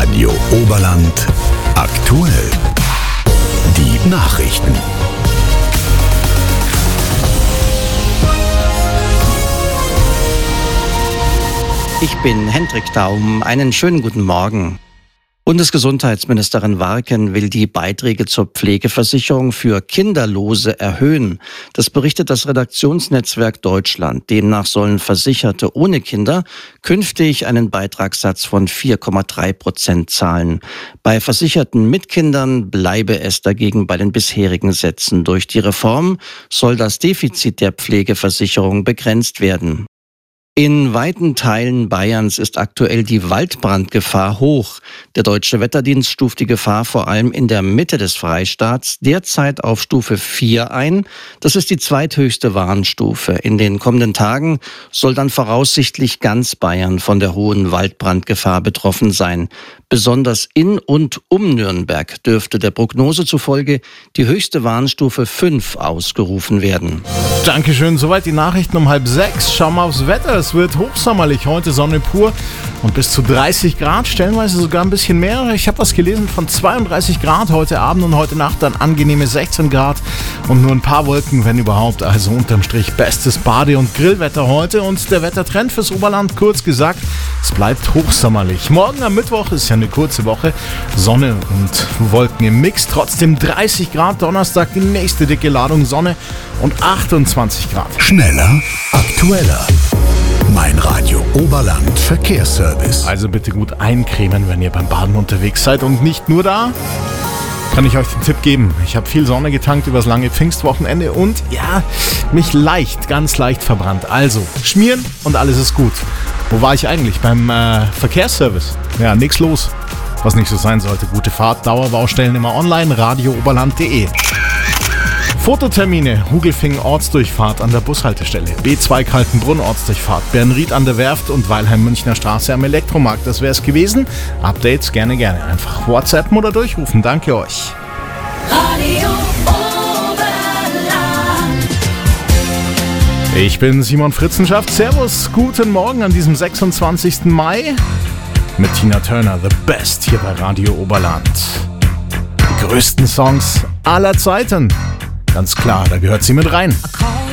Radio Oberland aktuell. Die Nachrichten. Ich bin Hendrik Daum. Einen schönen guten Morgen. Bundesgesundheitsministerin Warken will die Beiträge zur Pflegeversicherung für Kinderlose erhöhen. Das berichtet das Redaktionsnetzwerk Deutschland. Demnach sollen Versicherte ohne Kinder künftig einen Beitragssatz von 4,3% zahlen. Bei Versicherten mit Kindern bleibe es dagegen bei den bisherigen Sätzen. Durch die Reform soll das Defizit der Pflegeversicherung begrenzt werden. In weiten Teilen Bayerns ist aktuell die Waldbrandgefahr hoch. Der Deutsche Wetterdienst stuft die Gefahr vor allem in der Mitte des Freistaats derzeit auf Stufe 4 ein. Das ist die zweithöchste Warnstufe. In den kommenden Tagen soll dann voraussichtlich ganz Bayern von der hohen Waldbrandgefahr betroffen sein. Besonders in und um Nürnberg dürfte der Prognose zufolge die höchste Warnstufe 5 ausgerufen werden. Dankeschön, soweit die Nachrichten um 5:30. Schauen wir aufs Wetter. Es wird hochsommerlich, heute Sonne pur und bis zu 30 Grad, stellenweise sogar ein bisschen mehr. Ich habe was gelesen von 32 Grad heute Abend und heute Nacht dann angenehme 16 Grad und nur ein paar Wolken, wenn überhaupt. Also unterm Strich bestes Bade- und Grillwetter heute und der Wettertrend fürs Oberland, kurz gesagt, es bleibt hochsommerlich. Morgen am Mittwoch ist ja eine kurze Woche, Sonne und Wolken im Mix, trotzdem 30 Grad, Donnerstag die nächste dicke Ladung Sonne und 28 Grad. Schneller, aktueller. Mein Radio Oberland Verkehrsservice. Also bitte gut eincremen, wenn ihr beim Baden unterwegs seid und nicht nur da. Kann ich euch den Tipp geben. Ich habe viel Sonne getankt übers lange Pfingstwochenende und ja, mich ganz leicht verbrannt. Also schmieren und alles ist gut. Wo war ich eigentlich? Beim Verkehrsservice. Ja, nix los. Was nicht so sein sollte. Gute Fahrt, Dauerbaustellen immer online, radiooberland.de. Fototermine, Hugelfingen Ortsdurchfahrt an der Bushaltestelle, B2 Kaltenbrunn Ortsdurchfahrt, Bernried an der Werft und Weilheim Münchner Straße am Elektromarkt. Das wäre es gewesen. Updates gerne. Einfach WhatsAppen oder durchrufen. Danke euch. Radio Oberland. Ich bin Simon Fritzenschaft. Servus, guten Morgen an diesem 26. Mai mit Tina Turner, The Best hier bei Radio Oberland. Die größten Songs aller Zeiten. Ganz klar, da gehört sie mit rein. I call